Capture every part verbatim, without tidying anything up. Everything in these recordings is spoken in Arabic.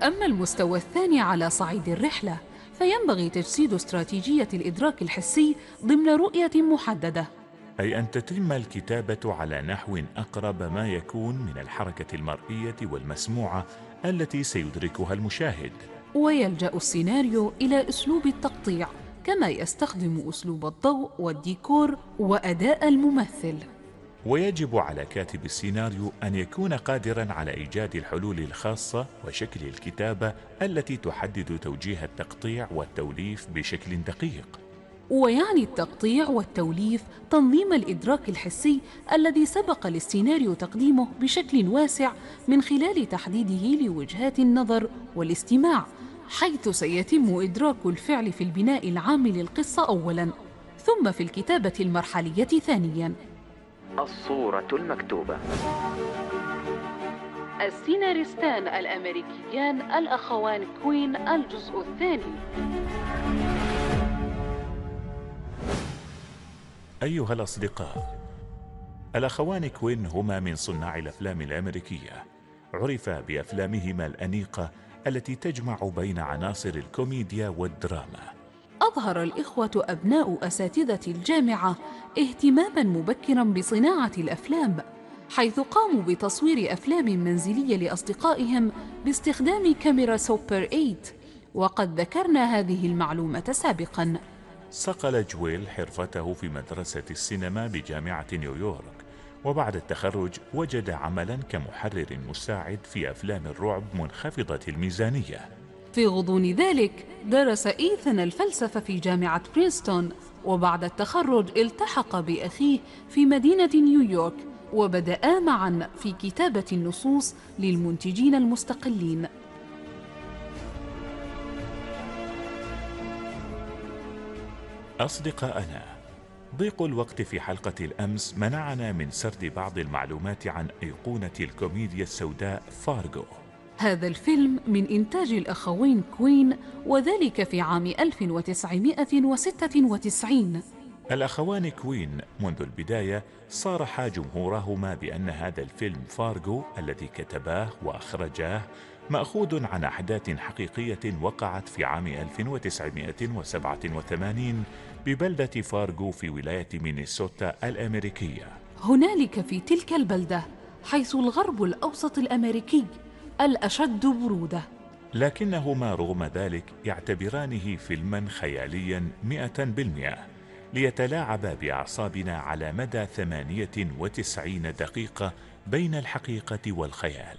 أما المستوى الثاني على صعيد الرحلة فينبغي تجسيد استراتيجية الإدراك الحسي ضمن رؤية محددة، أي أن تتم الكتابة على نحو أقرب ما يكون من الحركة المرئية والمسموعة التي سيدركها المشاهد. ويلجأ السيناريو إلى أسلوب التقطيع، كما يستخدم أسلوب الضوء والديكور وأداء الممثل. ويجب على كاتب السيناريو أن يكون قادرا على إيجاد الحلول الخاصة وشكل الكتابة التي تحدد توجيه التقطيع والتوليف بشكل دقيق. ويعني التقطيع والتوليف تنظيم الإدراك الحسي الذي سبق للسيناريو تقديمه بشكل واسع من خلال تحديده لوجهات النظر والاستماع، حيث سيتم إدراك الفعل في البناء العام للقصة أولاً، ثم في الكتابة المرحلية ثانياً. الصورة المكتوبة. السيناريستان الأمريكيان الأخوان كوين، الجزء الثاني. أيها الأصدقاء، الأخوان كوين هما من صناع الأفلام الأمريكية، عرفا بأفلامهما الأنيقة التي تجمع بين عناصر الكوميديا والدراما. أظهر الإخوة أبناء أساتذة الجامعة اهتماماً مبكراً بصناعة الأفلام، حيث قاموا بتصوير أفلام منزلية لأصدقائهم باستخدام كاميرا سوبر ثمانية، وقد ذكرنا هذه المعلومة سابقاً. صقل جويل حرفته في مدرسة السينما بجامعة نيويورك، وبعد التخرج وجد عملاً كمحرر مساعد في أفلام الرعب منخفضة الميزانية. في غضون ذلك درس إيثان الفلسفة في جامعة برينستون، وبعد التخرج التحق بأخيه في مدينة نيويورك، وبدأا معا في كتابة النصوص للمنتجين المستقلين. أصدقائنا، ضيق الوقت في حلقة الأمس منعنا من سرد بعض المعلومات عن أيقونة الكوميديا السوداء فارغو. هذا الفيلم من إنتاج الأخوين كوين، وذلك في عام ألف وتسعمائة وستة وتسعين. الأخوان كوين منذ البداية صارحا جمهورهما بأن هذا الفيلم فارغو الذي كتباه وأخرجاه مأخوذ عن أحداث حقيقية وقعت في عام ألف وتسعمائة وسبعة وثمانين ببلدة فارغو في ولاية مينيسوتا الأمريكية. هنالك في تلك البلدة، حيث الغرب الأوسط الأمريكي الأشد برودة، لكنهما رغم ذلك يعتبرانه فيلما خياليا مئة بالمئة ليتلاعب بأعصابنا على مدى ثمانية وتسعين دقيقة بين الحقيقة والخيال.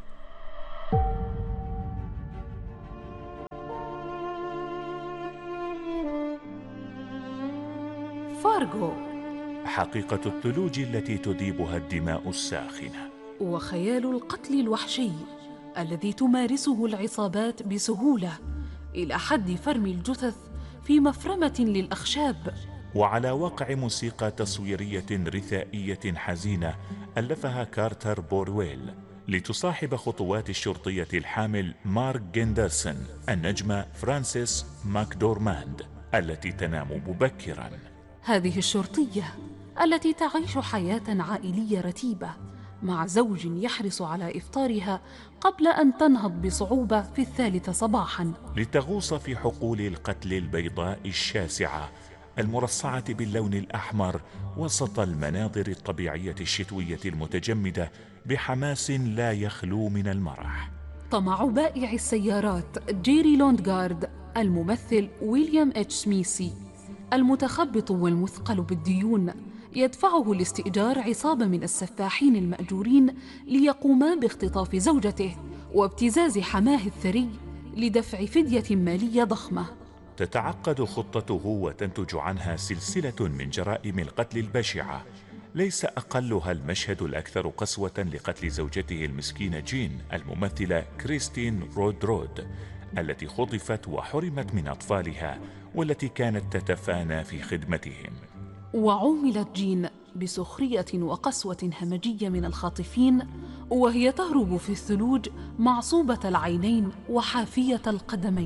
فارغو، حقيقة الثلوج التي تذيبها الدماء الساخنة، وخيال القتل الوحشي الذي تمارسه العصابات بسهولة إلى حد فرم الجثث في مفرمة للأخشاب، وعلى وقع موسيقى تصويرية رثائية حزينة ألفها كارتر بورويل لتصاحب خطوات الشرطية الحامل مارك جندرسون النجمة فرانسيس ماكدورماند التي تنام مبكرا. هذه الشرطية التي تعيش حياة عائلية رتيبة مع زوج يحرص على إفطارها قبل أن تنهض بصعوبة في الثالثة صباحا لتغوص في حقول القتل البيضاء الشاسعة المرصعة باللون الأحمر وسط المناظر الطبيعية الشتوية المتجمدة بحماس لا يخلو من المرح. طمع بائع السيارات جيري لوندغارد الممثل ويليام اتش سميثي المتخبط والمثقل بالديون يدفعه لاستئجار عصابة من السفاحين المأجورين ليقوما باختطاف زوجته وابتزاز حماه الثري لدفع فدية مالية ضخمة. تتعقد خطته وتنتج عنها سلسلة من جرائم القتل البشعة، ليس أقلها المشهد الأكثر قسوة لقتل زوجته المسكينة جين الممثلة كريستين رودرود التي خطفت وحرمت من أطفالها والتي كانت تتفانى في خدمتهم. وعوملت جين بسخرية وقسوة همجية من الخاطفين وهي تهرب في الثلوج معصوبة العينين وحافية القدمين.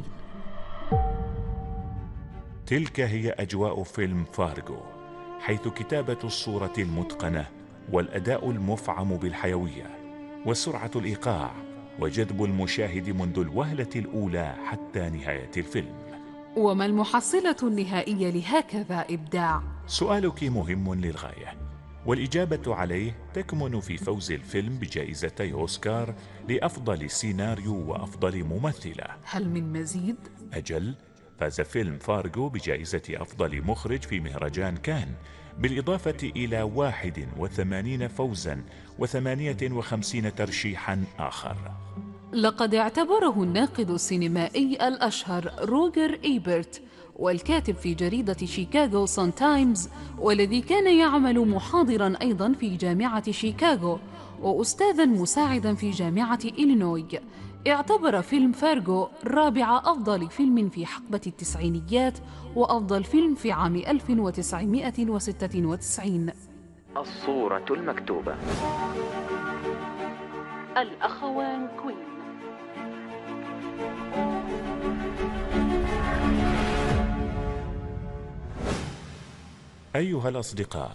تلك هي أجواء فيلم فارغو، حيث كتابة الصورة المتقنة والأداء المفعم بالحيوية وسرعة الإيقاع وجذب المشاهد منذ الوهلة الأولى حتى نهاية الفيلم. وما المحصلة النهائية لهكذا إبداع؟ سؤالك مهم للغاية، والإجابة عليه تكمن في فوز الفيلم بجائزتي أوسكار لأفضل سيناريو وأفضل ممثلة. هل من مزيد؟ أجل، فاز فيلم فارغو بجائزة أفضل مخرج في مهرجان كان، بالإضافة إلى واحد وثمانين فوزا وثمانية وخمسين ترشيحا آخر. لقد اعتبره الناقد السينمائي الأشهر روجر إيبرت، والكاتب في جريدة شيكاغو سان تايمز، والذي كان يعمل محاضرا أيضا في جامعة شيكاغو وأستاذا مساعدا في جامعة إلينوي، اعتبر فيلم فارغو رابع أفضل فيلم في حقبة التسعينيات وأفضل فيلم في عام ألف وتسعمائة وستة وتسعين. الصورة المكتوبة. الأخوان كوين. أيها الأصدقاء،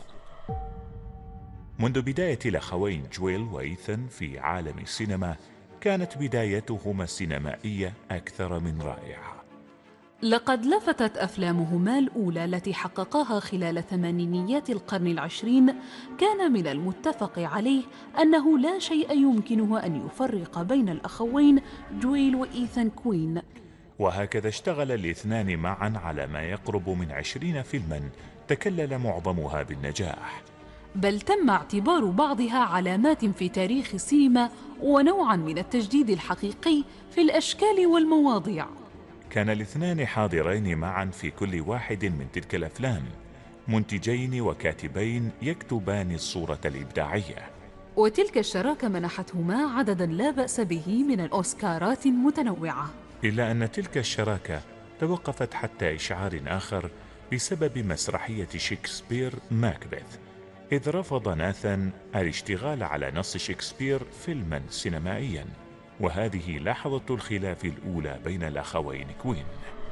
منذ بداية الأخوين جويل وإيثان في عالم السينما كانت بدايتهما السينمائية أكثر من رائعة. لقد لفتت أفلامهما الأولى التي حققاها خلال ثمانينيات القرن العشرين كان من المتفق عليه أنه لا شيء يمكنه أن يفرق بين الأخوين جويل وإيثان كوين. وهكذا اشتغل الاثنان معا على ما يقرب من عشرين فيلما تكلل معظمها بالنجاح، بل تم اعتبار بعضها علامات في تاريخ السينما ونوعا من التجديد الحقيقي في الأشكال والمواضيع. كان الاثنان حاضرين معا في كل واحد من تلك الأفلام، منتجين وكاتبين يكتبان الصورة الإبداعية، وتلك الشراكة منحتهما عددا لا بأس به من الأوسكارات المتنوعة. إلا أن تلك الشراكة توقفت حتى إشعار آخر بسبب مسرحية شكسبير ماكبث، إذ رفض ناثان الاشتغال على نص شكسبير فيلما سينمائيا، وهذه لحظة الخلاف الأولى بين الأخوين كوين.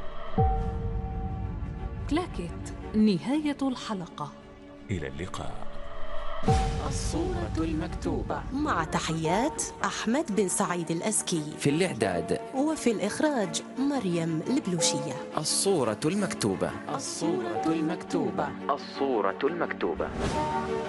كلاكيت، نهاية الحلقة. إلى اللقاء. الصورة المكتوبة، مع تحيات أحمد بن سعيد الأزكي، في الإعداد وفي الإخراج مريم البلوشية. الصورة المكتوبة. الصورة المكتوبة. الصورة المكتوبة.